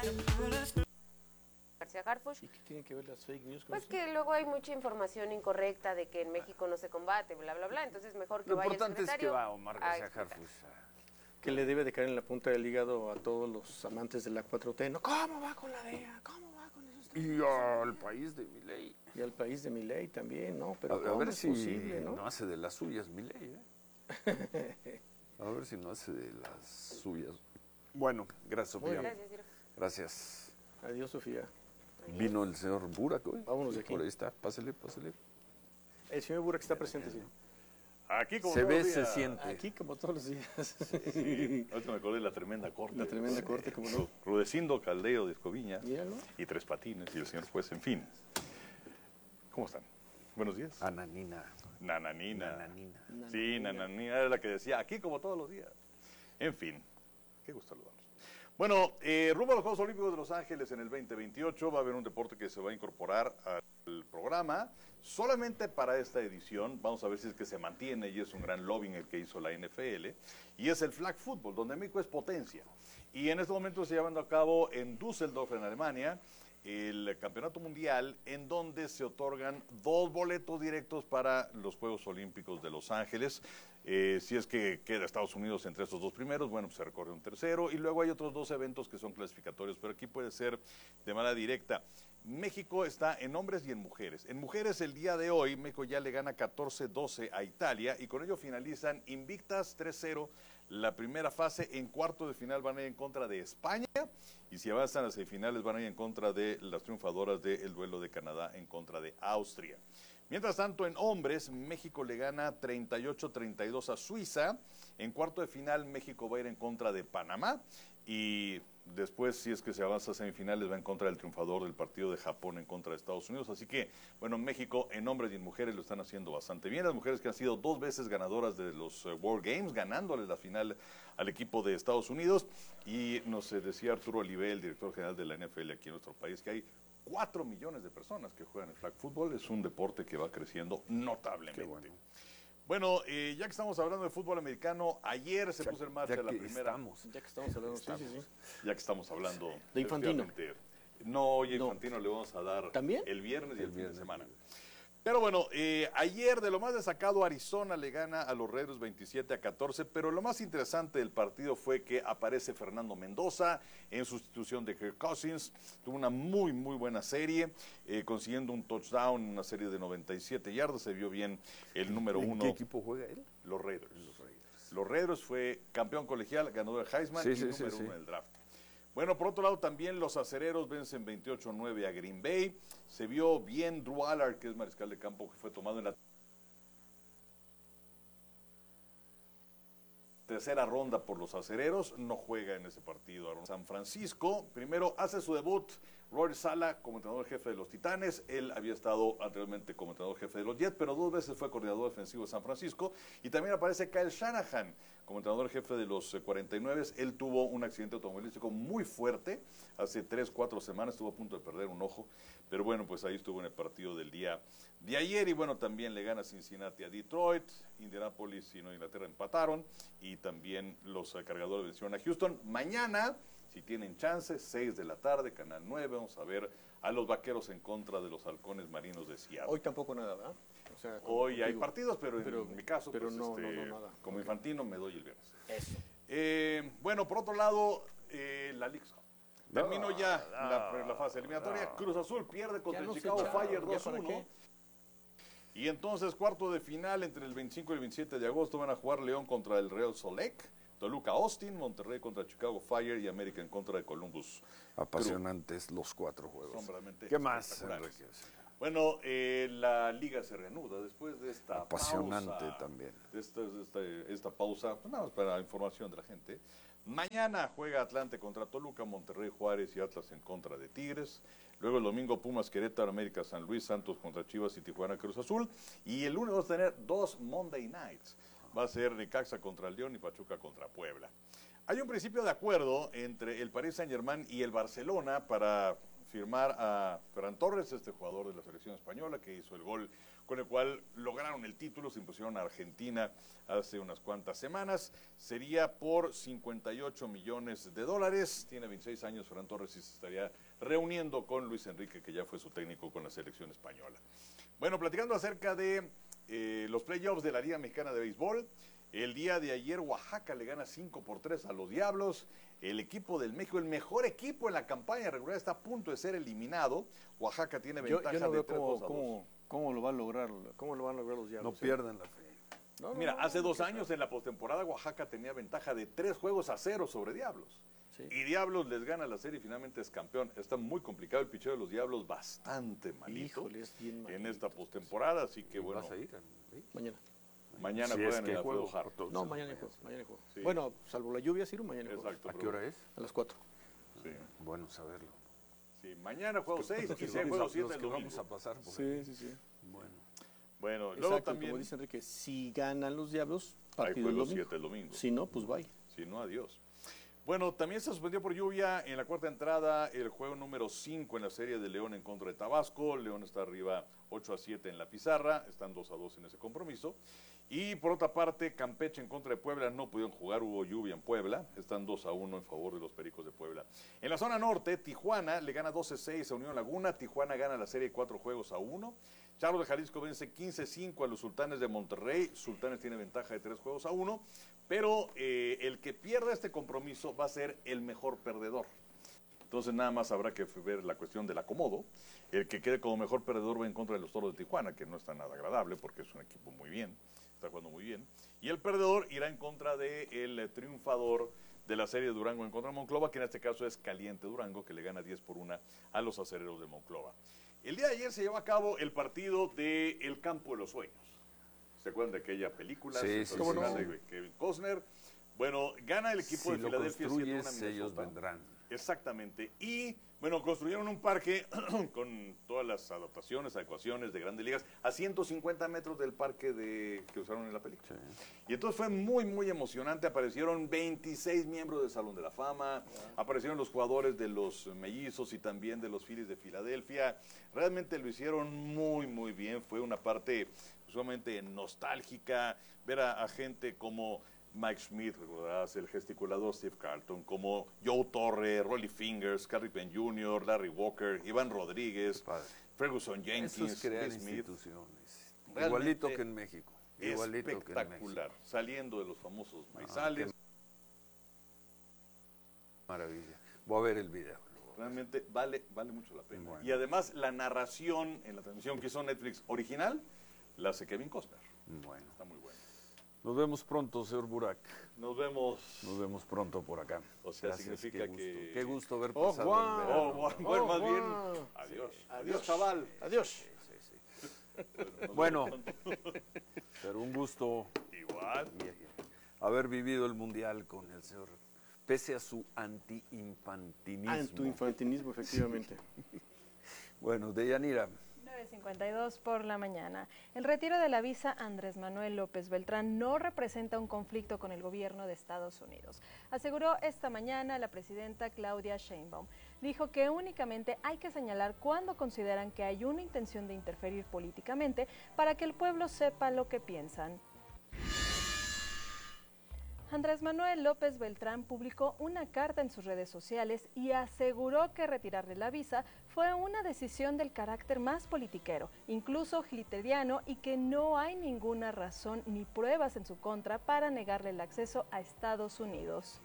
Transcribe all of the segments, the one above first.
García Harfuch. ¿Y qué tienen que ver las fake news con Pues eso? que luego hay mucha información incorrecta de que en México no se combate, bla, bla, bla. Entonces mejor que Lo vaya el importante es que secretario va Omar a García explicar. Harfuch. Que le debe de caer en la punta del hígado a todos los amantes de la 4T. No, ¿cómo va con la DEA? ¿Cómo va con esos temas? Y al país de Milei. Y al país de Milei también, ¿no? Pero A ¿cómo ver es si posible, no? no hace de las suyas Milei, A ver si no hace de las suyas. Bueno, gracias, Sofía. Gracias, Ciro. Gracias. Adiós, Sofía. Vino el señor Burak hoy. Vámonos de aquí. Por ahí está, pásele. El señor Burak está presente, sí. Aquí como Se todos ve, los se días. siente. Aquí como todos los días. Ahorita me acordé de la tremenda corte. La tremenda corte, como no. Rudecindo Caldeiro de Escoviña. Míralo. Y Tres Patines y el señor juez, en fin. ¿Cómo están? Buenos días. Ananina. Nananina. Nananina. Sí, Nananina era la que decía, aquí como todos los días. En fin, qué gusto saludarlos. Bueno, rumbo a los Juegos Olímpicos de Los Ángeles en el 2028 va a haber un deporte que se va a incorporar al programa solamente para esta edición. Vamos a ver si es que se mantiene y es un gran lobbying el que hizo la NFL. Y es el flag football, donde México es potencia. Y en este momento se está llevando a cabo en Düsseldorf, en Alemania, el campeonato mundial en donde se otorgan 2 boletos directos para los Juegos Olímpicos de Los Ángeles. Si es que queda Estados Unidos entre estos 2 primeros, bueno, pues se recorre un tercero y luego hay otros 2 eventos que son clasificatorios, pero aquí puede ser de manera directa. México está en hombres y en mujeres. En mujeres el día de hoy México ya le gana 14-12 a Italia y con ello finalizan invictas 3-0 la primera fase. En cuarto de final van a ir en contra de España y si avanzan a semifinales van a ir en contra de las triunfadoras del duelo de Canadá en contra de Austria. Mientras tanto, en hombres, México le gana 38-32 a Suiza. En cuarto de final, México va a ir en contra de Panamá. Y después, si es que se avanza a semifinales, va en contra del triunfador del partido de Japón en contra de Estados Unidos. Así que, bueno, México en hombres y en mujeres lo están haciendo bastante bien. Las mujeres que han sido 2 veces ganadoras de los World Games, ganándole la final al equipo de Estados Unidos. Y nos decía Arturo Olivé, el director general de la NFL aquí en nuestro país, que hay 4 millones de personas que juegan el flag football. Es un deporte que va creciendo notablemente. Bueno, ya que estamos hablando de fútbol americano, ayer se puso en marcha la primera. Ya que estamos hablando, sí. Ya que estamos hablando de Infantino. No, hoy a Infantino le vamos a dar ¿también? El viernes y el fin de semana. Pero bueno, ayer de lo más destacado, Arizona le gana a los Raiders 27-14, pero lo más interesante del partido fue que aparece Fernando Mendoza en sustitución de Kirk Cousins. Tuvo una muy buena serie, consiguiendo un touchdown en una serie de 97 yardas. Se vio bien el número 1. ¿En qué equipo juega él? Los Raiders. Los Raiders fue campeón colegial, ganador de Heisman y número 1 en el draft. Bueno, por otro lado también los acereros vencen 28-9 a Green Bay. Se vio bien Drew Allard, que es mariscal de campo, que fue tomado en la tercera ronda por los acereros. No juega en ese partido. San Francisco, primero hace su debut Rory Sala como entrenador jefe de los Titanes. Él había estado anteriormente como entrenador jefe de los Jets, pero 2 veces fue coordinador defensivo de San Francisco. Y también aparece Kyle Shanahan como entrenador jefe de los 49. Él tuvo un accidente automovilístico muy fuerte hace 3-4 semanas, estuvo a punto de perder un ojo, pero bueno, pues ahí estuvo en el partido del día de ayer. Y bueno, también le gana Cincinnati a Detroit, Indianapolis y Nueva Inglaterra empataron, y también los cargadores vencieron a Houston. Mañana, si tienen chance, 6 de la tarde, Canal 9, vamos a ver a los Vaqueros en contra de los Halcones Marinos de Seattle. Hoy tampoco nada, ¿verdad? O sea, hoy hay partidos, pero en mi caso, pero pues, no, nada. Como Infantino me doy el viernes. Eso. Bueno, por otro lado, la Leagues Cup. Terminó ya la fase eliminatoria. Cruz Azul pierde contra el Chicago Fire 2-1. Y entonces, cuarto de final, entre el 25 y el 27 de agosto, van a jugar León contra el Real Solec, Toluca Austin, Monterrey contra Chicago Fire y América en contra de Columbus. Apasionantes los 4 juegos. Son realmente ¿Qué más, Enrique? Bueno, la liga se reanuda después de esta apasionante pausa, también. Esta pausa, pues nada más para información de la gente. Mañana juega Atlante contra Toluca, Monterrey, Juárez y Atlas en contra de Tigres. Luego el domingo Pumas, Querétaro, América, San Luis, Santos contra Chivas y Tijuana, Cruz Azul. Y el lunes vamos a tener 2 Monday Nights. Va a ser Necaxa contra León y Pachuca contra Puebla. Hay un principio de acuerdo entre el Paris Saint-Germain y el Barcelona para firmar a Ferran Torres, este jugador de la selección española que hizo el gol con el cual lograron el título, se impusieron a Argentina hace unas cuantas semanas. Sería por 58 millones de dólares. Tiene 26 años Ferran Torres y se estaría reuniendo con Luis Enrique, que ya fue su técnico con la selección española. Bueno, platicando acerca de los playoffs de la Liga Mexicana de Béisbol, el día de ayer Oaxaca le gana 5-3 a los Diablos. El equipo del México, el mejor equipo en la campaña regular, está a punto de ser eliminado. Oaxaca tiene ventaja yo no de veo 3-2. cómo lo van a lograr, cómo lo van a lograr los Diablos. No pierdan la fe. Mira, hace 2 años en la postemporada Oaxaca tenía ventaja de 3-0 sobre Diablos. Sí. Y Diablos les gana la serie y finalmente es campeón. Está muy complicado el picheo de los Diablos, bastante malito. Híjole, es bien malito. En esta postemporada, así que bueno. ¿Vas a ir? Mañana. Mañana Si juegan es en que Alfredo juego. Harp. No, mañana hay juego. Mañana hay juego. Sí. Bueno, salvo la lluvia, sí, mañana hay juego. Exacto. ¿A qué hora es? A las 4. Sí. Bueno saberlo. Sí, mañana juego 6 y Los 6 juego 7 los el que domingo. vamos a pasar por Sí. Bueno. Bueno, luego Exacto, también como dice Enrique, si ganan los Diablos, hay partido el juego domingo. 7 el domingo. Si no, pues bye. Si no, adiós. Bueno, también se suspendió por lluvia en la cuarta entrada el juego número 5 en la serie de León en contra de Tabasco. León está arriba 8-7 en la pizarra, están 2-2 en ese compromiso. Y por otra parte, Campeche en contra de Puebla no pudieron jugar, hubo lluvia en Puebla, están 2-1 en favor de los Pericos de Puebla. En la zona norte, Tijuana le gana 12-6 a Unión Laguna, Tijuana gana la serie 4-1. Charros de Jalisco vence 15-5 a los Sultanes de Monterrey, Sultanes tiene ventaja de 3-1, pero el que pierda este compromiso va a ser el mejor perdedor. Entonces nada más habrá que ver la cuestión del acomodo. El que quede como mejor perdedor va en contra de los Toros de Tijuana, que no está nada agradable porque es un equipo muy bien, está jugando muy bien. Y el perdedor irá en contra del triunfador de la serie de Durango en contra de Monclova, que en este caso es Caliente Durango, que le gana 10-1 a los Acereros de Monclova. El día de ayer se llevó a cabo el partido de El Campo de los Sueños. ¿Se acuerdan de aquella película? Sí, Sí, ¿cómo no? de Kevin Costner. Bueno, gana el equipo de Si lo Filadelfia 7-1 a construyes, ellos Minnesota. vendrán. Exactamente. Y, bueno, construyeron un parque con todas las adaptaciones, adecuaciones de Grandes Ligas a 150 metros del parque que usaron en la película. Sí. Y entonces fue muy, muy emocionante. Aparecieron 26 miembros del Salón de la Fama, aparecieron los jugadores de los Mellizos y también de los Phillies de Filadelfia. Realmente lo hicieron muy, muy bien. Fue una parte sumamente nostálgica, ver a gente como Mike Smith, recordarás, el gesticulador Steve Carlton, como Joe Torre, Rollie Fingers, Carrie Penn Jr., Larry Walker, Iván Rodríguez, Padre. Ferguson Eso Jenkins, es crear Bill Smith. instituciones. Realmente Igualito que en México. Igualito que en Espectacular, México. saliendo de los famosos maizales. qué maravilla. Voy a ver el video. Realmente vale mucho la pena. Bueno. Y además la narración en la transmisión que hizo Netflix original la hace Kevin Costner. Bueno. Está muy bueno. Nos vemos pronto, señor Burak. Nos vemos. Nos vemos pronto por acá. O sea, Gracias, significa qué gusto. que- Qué gusto haber Oh, pasado Juan. el verano. Bueno, más Juan. bien. Adiós. Adiós, chaval. Adiós. Sí, sí. Bueno, pero un gusto Igual. haber vivido el Mundial con el señor, pese a su anti-infantinismo. Anti-infantinismo, efectivamente. Bueno, Deyanira. 9:52 por la mañana. El retiro de la visa Andrés Manuel López Beltrán no representa un conflicto con el gobierno de Estados Unidos. Aseguró esta mañana la presidenta Claudia Sheinbaum. Dijo que únicamente hay que señalar cuando consideran que hay una intención de interferir políticamente para que el pueblo sepa lo que piensan. Andrés Manuel López Beltrán publicó una carta en sus redes sociales y aseguró que retirarle la visa fue una decisión del carácter más politiquero, incluso hitleriano, y que no hay ninguna razón ni pruebas en su contra para negarle el acceso a Estados Unidos.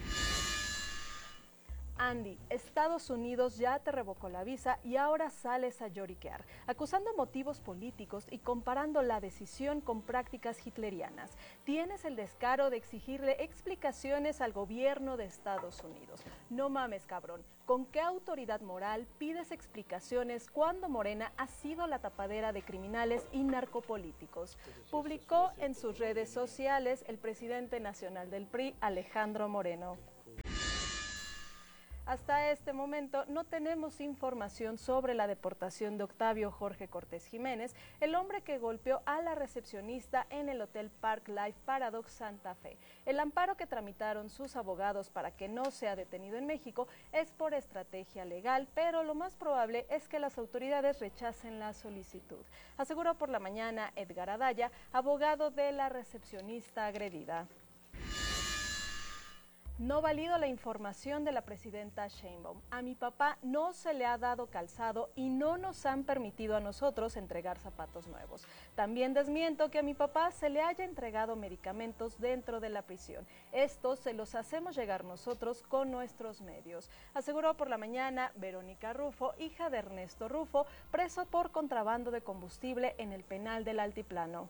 Andy, Estados Unidos ya te revocó la visa y ahora sales a lloriquear, acusando motivos políticos y comparando la decisión con prácticas hitlerianas. Tienes el descaro de exigirle explicaciones al gobierno de Estados Unidos. No mames, cabrón. ¿Con qué autoridad moral pides explicaciones cuando Morena ha sido la tapadera de criminales y narcopolíticos? Publicó en sus redes sociales el presidente nacional del PRI, Alejandro Moreno. Hasta este momento no tenemos información sobre la deportación de Octavio Jorge Cortés Jiménez, el hombre que golpeó a la recepcionista en el Hotel Park Life Paradox Santa Fe. El amparo que tramitaron sus abogados para que no sea detenido en México es por estrategia legal, pero lo más probable es que las autoridades rechacen la solicitud, aseguró por la mañana Edgar Adaya, abogado de la recepcionista agredida. No valido la información de la presidenta Sheinbaum. A mi papá no se le ha dado calzado y no nos han permitido a nosotros entregar zapatos nuevos. También desmiento que a mi papá se le haya entregado medicamentos dentro de la prisión. Estos se los hacemos llegar nosotros con nuestros medios, aseguró por la mañana Verónica Rufo, hija de Ernesto Rufo, preso por contrabando de combustible en el penal del Altiplano.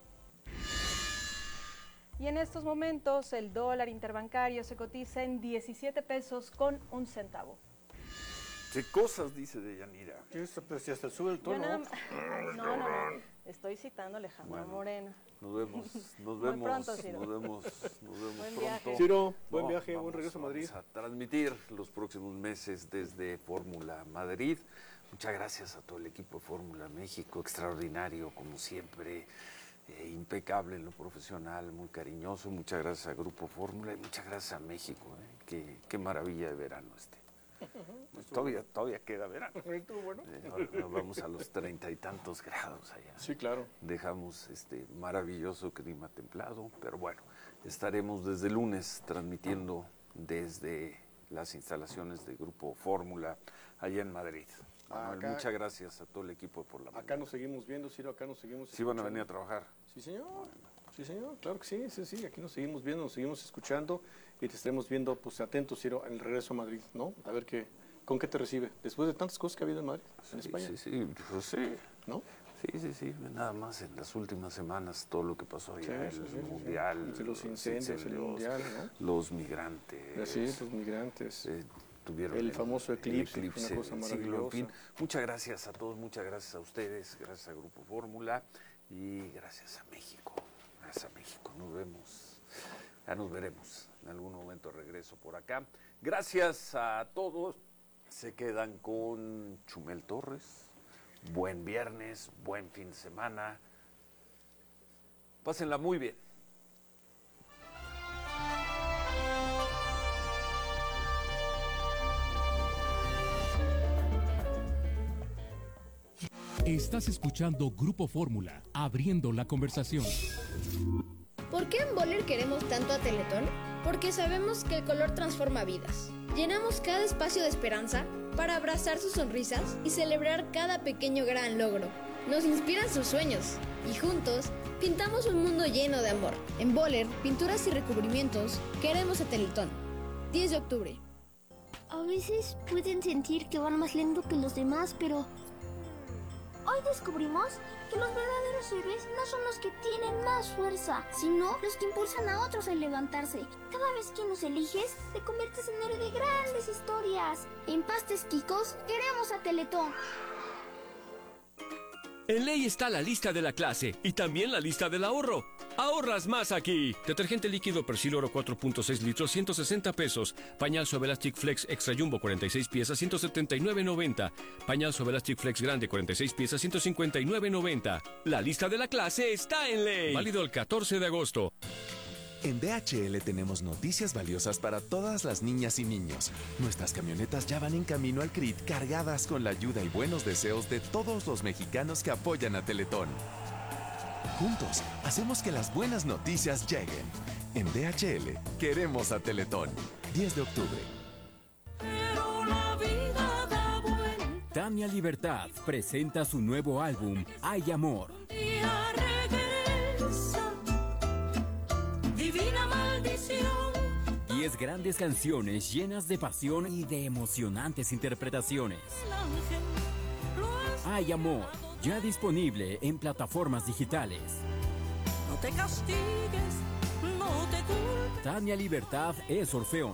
Y en estos momentos el dólar interbancario se cotiza en 17 pesos con un centavo. ¿Qué cosas dice Deyanira? Pues si hasta sube el tono. No. Estoy citando a Alejandro Moreno. Nos vemos Muy pronto, Ciro. Nos vemos Buen pronto. viaje. Ciro, buen viaje, buen regreso a Madrid. Vamos a transmitir los próximos meses desde Fórmula Madrid. Muchas gracias a todo el equipo de Fórmula México, extraordinario como siempre. Impecable en lo profesional, muy cariñoso. Muchas gracias a Grupo Fórmula y muchas gracias a México. Qué maravilla de verano este. Todavía queda verano. Bueno. Nos vamos a los 30 y tantos grados allá. Sí, claro. Dejamos este maravilloso clima templado, pero bueno, estaremos desde el lunes transmitiendo desde las instalaciones de Grupo Fórmula allá en Madrid. Manuel, muchas gracias a todo el equipo por la mañana. Acá nos seguimos viendo, Ciro, acá nos seguimos ¿Sí van a venir a trabajar? Sí, señor. Sí, señor, claro que sí, aquí nos seguimos viendo, nos seguimos escuchando y te estaremos viendo, pues atentos, Ciro, en el regreso a Madrid, ¿no? A ver con qué te recibe, después de tantas cosas que ha habido en Madrid, en España. Sí. ¿No? Sí, nada más en las últimas semanas todo lo que pasó allá, el Mundial, los incendios, el Mundial, ¿no? Los migrantes. Sí, los migrantes. Tuvieron el famoso eclipse, una cosa maravillosa. En fin, muchas gracias a todos, muchas gracias a ustedes, gracias a Grupo Fórmula y gracias a México. Gracias a México. Nos vemos, ya nos veremos en algún momento regreso por acá. Gracias a todos. Se quedan con Chumel Torres. Buen viernes, buen fin de semana. Pásenla muy bien. Estás escuchando Grupo Fórmula, abriendo la conversación. ¿Por qué en Boller queremos tanto a Teletón? Porque sabemos que el color transforma vidas. Llenamos cada espacio de esperanza para abrazar sus sonrisas y celebrar cada pequeño gran logro. Nos inspiran sus sueños y juntos pintamos un mundo lleno de amor. En Boller, pinturas y recubrimientos, queremos a Teletón. 10 de octubre. A veces pueden sentir que van más lento que los demás, pero hoy descubrimos que los verdaderos héroes no son los que tienen más fuerza, sino los que impulsan a otros a levantarse. Cada vez que nos eliges, te conviertes en héroe de grandes historias. En Pastes Quicos, queremos a Teletón. En Ley está la lista de la clase y también la lista del ahorro. ¡Ahorras más aquí! Detergente líquido Persil Oro 4.6 litros, 160 pesos. Pañal Suave Elastic Flex Extra Jumbo 46 piezas, 179.90. Pañal Suave Elastic Flex Grande 46 piezas, 159.90. La lista de la clase está en Ley. Válido el 14 de agosto. En DHL tenemos noticias valiosas para todas las niñas y niños. Nuestras camionetas ya van en camino al CRIT cargadas con la ayuda y buenos deseos de todos los mexicanos que apoyan a Teletón. Juntos, hacemos que las buenas noticias lleguen. En DHL, queremos a Teletón. 10 de octubre. Tania Libertad presenta su nuevo álbum, Hay Amor. Divina maldición. 10 grandes canciones llenas de pasión y de emocionantes interpretaciones. Hay Amor, ya disponible en plataformas digitales. No te castigues, no te culpes. Tania Libertad es Orfeón.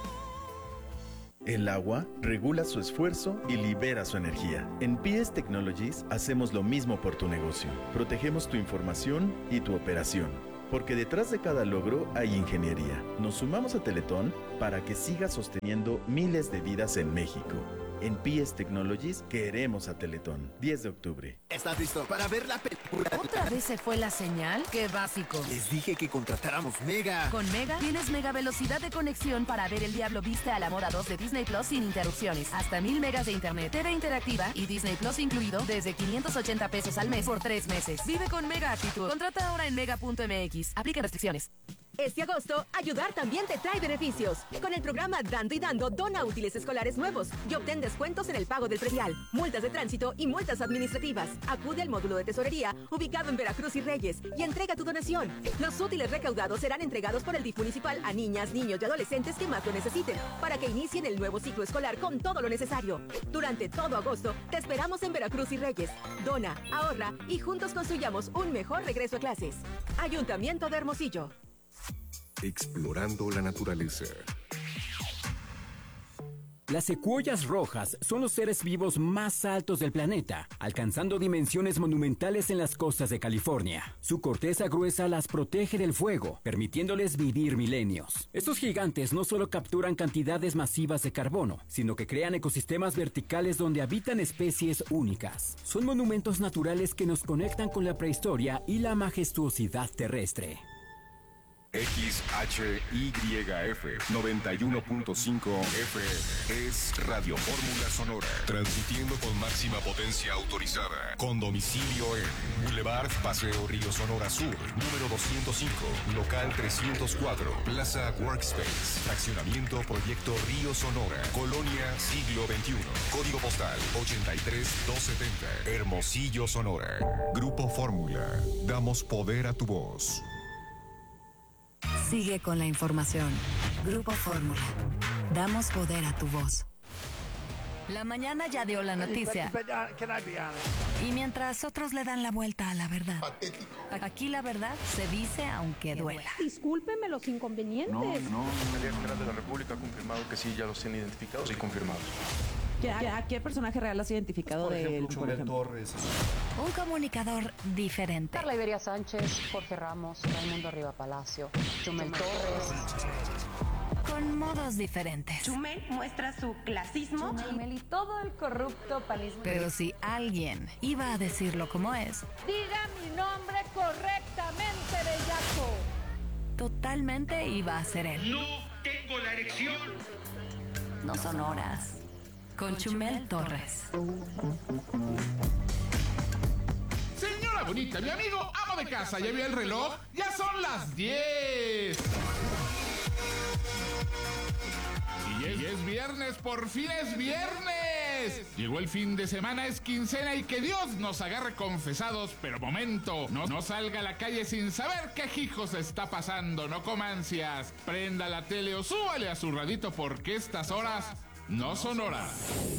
El agua regula su esfuerzo y libera su energía. En PS Technologies hacemos lo mismo por tu negocio. Protegemos tu información y tu operación. Porque detrás de cada logro hay ingeniería. Nos sumamos a Teletón para que siga sosteniendo miles de vidas en México. En PS Technologies queremos a Teletón. 10 de octubre. ¿Estás listo para ver la película? ¿Otra vez se fue la señal? ¡Qué básico! Les dije que contratáramos Mega. Con Mega tienes mega velocidad de conexión para ver El Diablo Viste a la Moda 2 de Disney Plus sin interrupciones. Hasta 1000 megas de internet, TV interactiva y Disney Plus incluido desde 580 pesos al mes por 3 meses. Vive con Mega actitud. Contrata ahora en mega.mx. Aplica restricciones. Este agosto, ayudar también te trae beneficios. Con el programa Dando y Dando, dona útiles escolares nuevos y obtén descuentos en el pago del predial, multas de tránsito y multas administrativas. Acude al módulo de tesorería ubicado en Veracruz y Reyes y entrega tu donación. Los útiles recaudados serán entregados por el DIF municipal a niñas, niños y adolescentes que más lo necesiten para que inicien el nuevo ciclo escolar con todo lo necesario. Durante todo agosto, te esperamos en Veracruz y Reyes. Dona, ahorra y juntos construyamos un mejor regreso a clases. Ayuntamiento de Hermosillo. Explorando la naturaleza. Las secuoyas rojas son los seres vivos más altos del planeta, alcanzando dimensiones monumentales en las costas de California. Su corteza gruesa las protege del fuego, permitiéndoles vivir milenios. Estos gigantes no solo capturan cantidades masivas de carbono, sino que crean ecosistemas verticales donde habitan especies únicas. Son monumentos naturales que nos conectan con la prehistoria y la majestuosidad terrestre. XHYF 91.5 FM es Radio Fórmula Sonora, transmitiendo con máxima potencia autorizada, con domicilio en Boulevard Paseo Río Sonora Sur, número 205, local 304, Plaza Workspace, fraccionamiento Proyecto Río Sonora, Colonia Siglo XXI, código postal 83270, Hermosillo, Sonora. Grupo Fórmula, damos poder a tu voz. Sigue con la información. Grupo Fórmula. Damos poder a tu voz. La mañana ya dio la noticia. Y mientras otros le dan la vuelta a la verdad. Aquí la verdad se dice aunque duela. Discúlpeme los inconvenientes. No. La Fiscalía General de la República ha confirmado que sí, ya los tienen identificados y confirmados. ¿A qué personaje real has identificado de él? Chumel Torres. Un comunicador diferente. Carla Iberia Sánchez, Jorge Ramos, Raimundo Arriba Palacio, Chumel Torres. Con modos diferentes. Chumel muestra su clasismo. Chumel y todo el corrupto panismo. Pero si alguien iba a decirlo como es, diga mi nombre correctamente, bellaco. Totalmente iba a ser él. No tengo la erección. No son horas. Con Chumel Torres. Señora bonita, mi amigo amo de casa, ¿ya vio el reloj? ¡Ya son las 10! Y es viernes, por fin es viernes. Llegó el fin de semana, es quincena y que Dios nos agarre confesados. Pero momento, no salga a la calle sin saber qué hijos está pasando. No coma ansias, prenda la tele o súbale a su radito porque estas horas no son horas.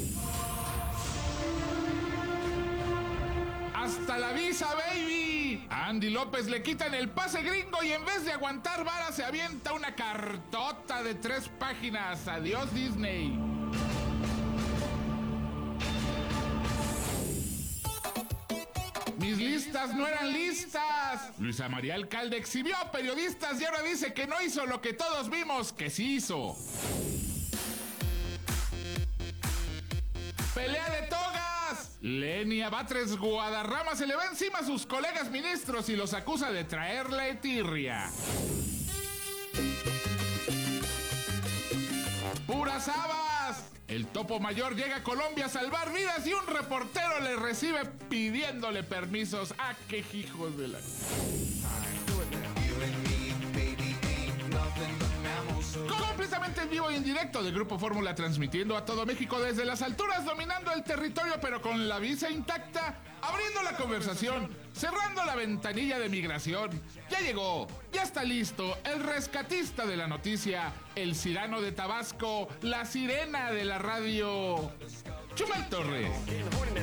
¡Hasta la visa, baby! A Andy López le quitan el pase gringo y en vez de aguantar vara se avienta una cartota de 3 páginas. ¡Adiós, Disney! Mis listas no eran listas. Luisa María Alcalde exhibió a periodistas y ahora dice que no hizo lo que todos vimos que sí hizo. ¡Pelea de togas! Lenia Batres Guadarrama se le va encima a sus colegas ministros y los acusa de traerle tirria. ¡Puras habas! El topo mayor llega a Colombia a salvar vidas y un reportero le recibe pidiéndole permisos. ¡Ah, qué hijos de la... Completamente en vivo y en directo de Grupo Fórmula, transmitiendo a todo México desde las alturas, dominando el territorio pero con la visa intacta, abriendo la conversación, cerrando la ventanilla de migración. Ya llegó, ya está listo, el rescatista de la noticia, el Cirano de Tabasco, la sirena de la radio, Chumel Torres.